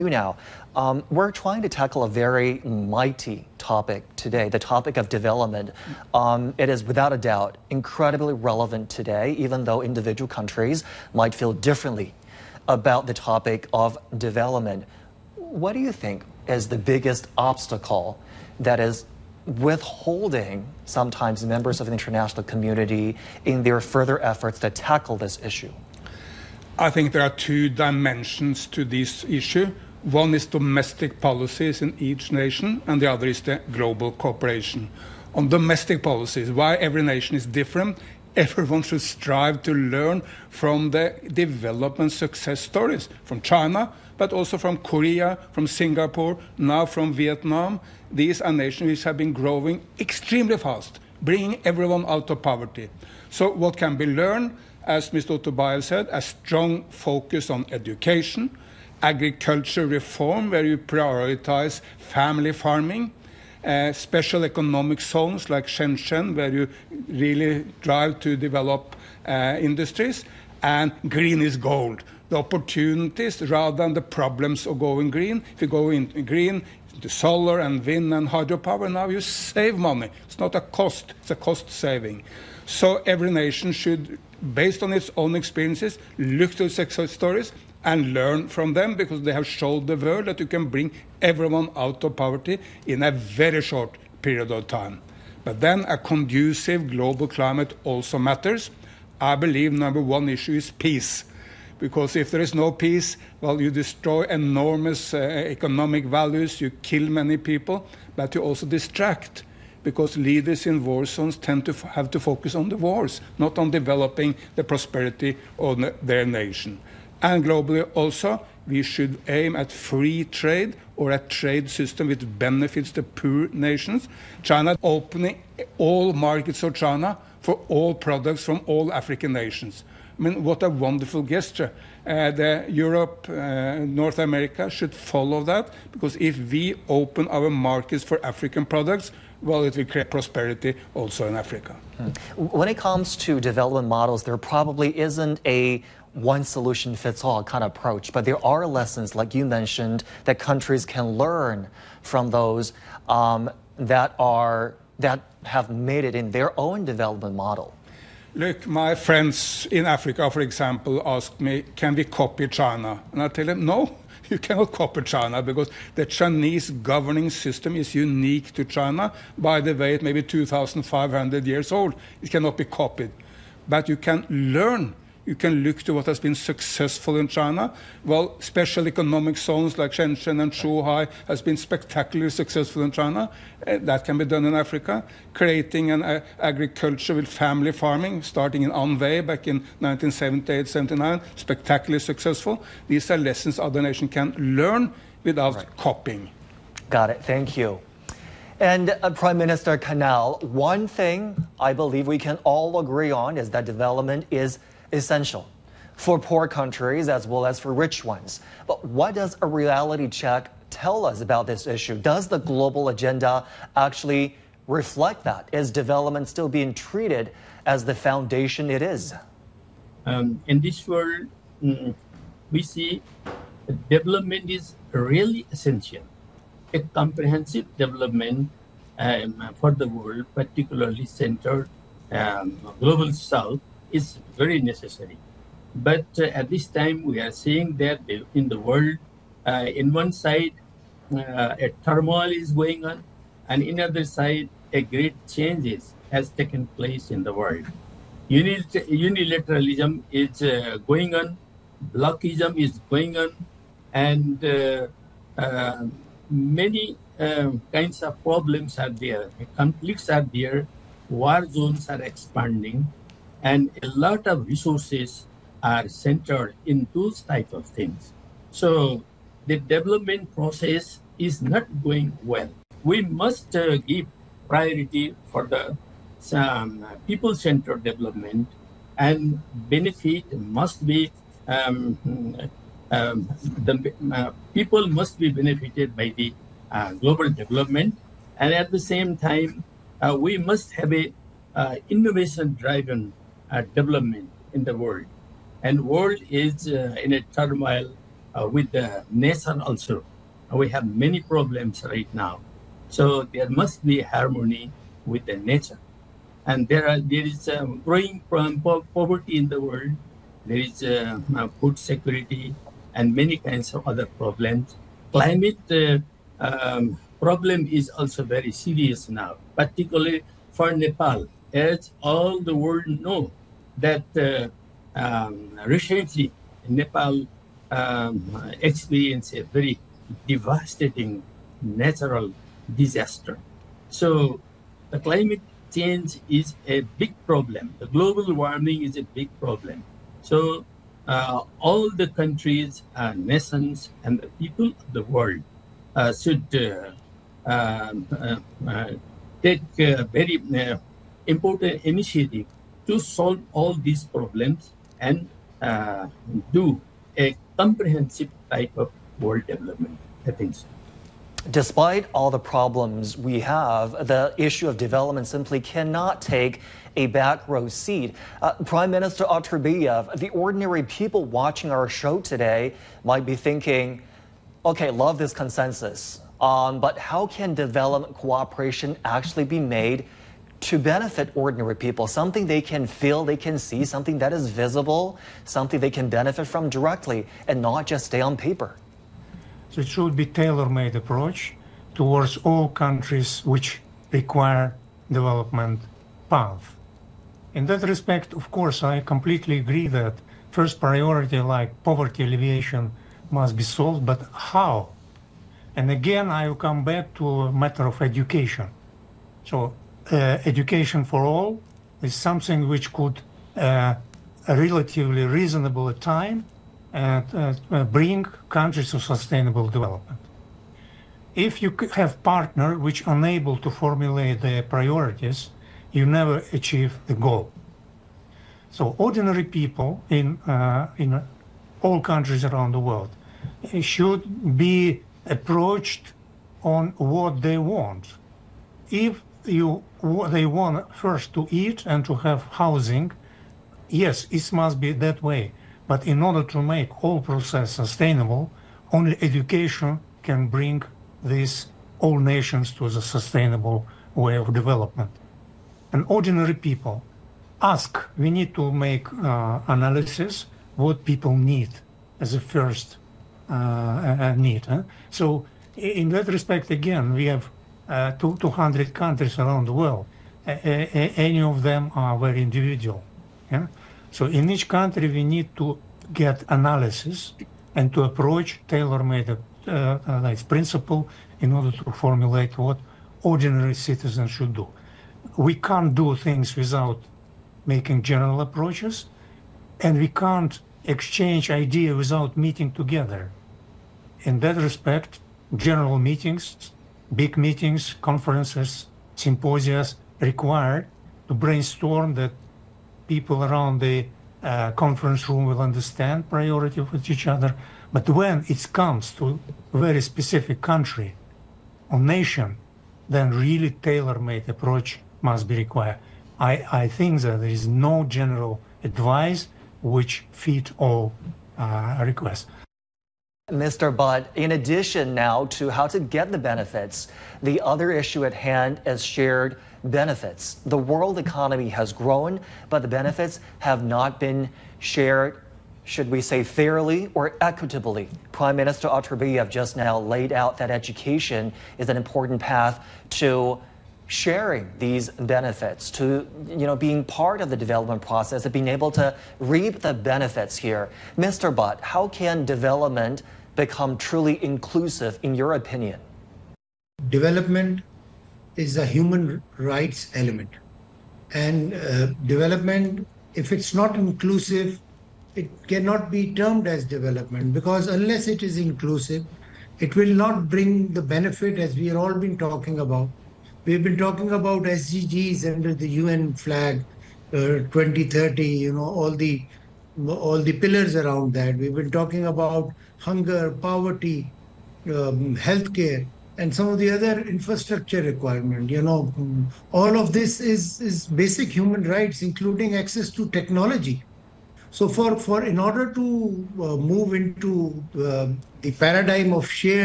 now. We're trying to tackle a very mighty topic today, the topic of development. It is without a doubt incredibly relevant today, even though individual countries might feel differently about the topic of development. What do you think is the biggest obstacle that is withholding sometimes members of the international community in their further efforts to tackle this issue? I think there are two dimensions to this issue. One is domestic policies in each nation, and the other is the global cooperation. On domestic policies, why every nation is different, everyone should strive to learn from the development success stories from China, but also from Korea, from Singapore, now from Vietnam. These are nations which have been growing extremely fast, bringing everyone out of poverty. So what can be learned? As Mr. Ottobay said, a strong focus on education, agriculture reform, where you prioritize family farming, special economic zones like Shenzhen, where you really drive to develop industries, and green is gold. The opportunities rather than the problems of going green. If you go in green, the solar and wind and hydropower, now you save money. It's not a cost, it's a cost saving. So every nation should, based on its own experiences, look to success stories and learn from them, because they have showed the world that you can bring everyone out of poverty in a very short period of time. But then a conducive global climate also matters. I believe number one issue is peace. Because if there is no peace, well, you destroy enormous economic values, you kill many people, but you also distract. Because leaders in war zones tend to have to focus on the wars, not on developing the prosperity of their nation. And globally also, we should aim at free trade or a trade system which benefits the poor nations. China opening all markets of China for all products from all African nations. I mean, what a wonderful gesture. Europe, North America should follow that, because if we open our markets for African products, well, it will create prosperity also in Africa. When it comes to development models, there probably isn't a one-solution-fits-all kind of approach, but there are lessons, like you mentioned, that countries can learn from those that have made it in their own development model. Look, my friends in Africa, for example, asked me, can we copy China? And I tell them, no, you cannot copy China, because the Chinese governing system is unique to China. By the way, it may be 2,500 years old. It cannot be copied. But you can learn. You can look to what has been successful in China. Well, special economic zones like Shenzhen and Zhuhai has been spectacularly successful in China. That can be done in Africa. Creating an agriculture with family farming, starting in Anhui back in 1978-79, spectacularly successful. These are lessons other nations can learn without copying. Got it. Thank you. And Prime Minister Kanal, one thing I believe we can all agree on is that development is essential for poor countries as well as for rich ones. But what does a reality check tell us about this issue? Does the global agenda actually reflect that? Is development still being treated as the foundation it is? In this world, we see development is really essential. A comprehensive development for the world, particularly centered global south, is very necessary. But at this time, we are seeing that in the world, in one side, a turmoil is going on, and in other side, a great changes has taken place in the world. Unilateralism is going on, blockism is going on, and many kinds of problems are there. Conflicts are there, war zones are expanding, and a lot of resources are centered in those type of things. So the development process is not going well. We must give priority for the people-centered development, and benefit must be people must be benefited by the global development, and at the same time we must have a innovation-driven development in the world. And world is in a turmoil, with the nature also. We have many problems right now. So there must be harmony with the nature. And there is growing poverty in the world. There is food security and many kinds of other problems. Climate problem is also very serious now, particularly for Nepal. As all the world know that recently Nepal experienced a very devastating natural disaster. So the climate change is a big problem. The global warming is a big problem. So all the countries, nations, and the people of the world should take a very important initiative to solve all these problems and do a comprehensive type of world development. I think so. Despite all the problems we have, the issue of development simply cannot take a back row seat. Prime Minister Aturbayev, the ordinary people watching our show today might be thinking, okay, love this consensus, but how can development cooperation actually be made to benefit ordinary people, something they can feel, they can see, something that is visible, something they can benefit from directly and not just stay on paper? So it should be tailor-made approach towards all countries which require development path. In that respect, of course, I completely agree that first priority like poverty alleviation must be solved, but how? And again, I will come back to a matter of education. So education for all is something which could a relatively reasonable time bring countries to sustainable development. If you have partner which unable to formulate their priorities, you never achieve the goal. So ordinary people in all countries around the world should be approached on what they want. If they want first to eat and to have housing, yes, it must be that way. But in order to make all process sustainable, only education can bring these all nations to the sustainable way of development. And ordinary people we need to make analysis what people need as a first need. So in that respect, again, we have 200 countries around the world. Any of them are very individual. Yeah? So in each country, we need to get analysis and to approach tailor-made principle in order to formulate what ordinary citizens should do. We can't do things without making general approaches, and we can't exchange ideas without meeting together. In that respect, general meetings, big meetings, conferences, symposia required to brainstorm that people around the conference room will understand priority of each other. But when it comes to a very specific country or nation, then really tailor-made approach must be required. I think that there is no general advice which fit all requests. Mr. Butt, in addition now to how to get the benefits, the other issue at hand is shared benefits. The world economy has grown, but the benefits have not been shared, should we say, fairly or equitably. Prime Minister Aturbayev just now laid out that education is an important path to sharing these benefits, to being part of the development process, and being able to reap the benefits here. Mr. Butt, how can development become truly inclusive in your opinion? Development is a human rights element, and development, if it's not inclusive, it cannot be termed as development, because unless it is inclusive, it will not bring the benefit as we have all been talking about. We've been talking about SDGs under the UN flag, 2030, all the pillars around that. We've been talking about hunger, poverty, healthcare, and some of the other infrastructure requirement. All of this is basic human rights, including access to technology. So in order to move into the paradigm of shared